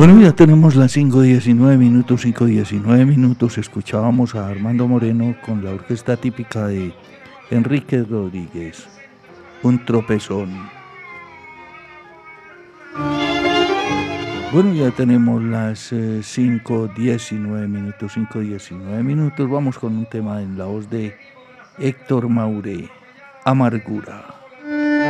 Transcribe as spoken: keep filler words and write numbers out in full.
Bueno, ya tenemos las cinco diecinueve minutos, cinco diecinueve minutos. Escuchábamos a Armando Moreno con la orquesta típica de Enrique Rodríguez, Un tropezón. Bueno, ya tenemos las eh, cinco diecinueve minutos, cinco diecinueve minutos. Vamos con un tema en la voz de Héctor Mauré, Amargura.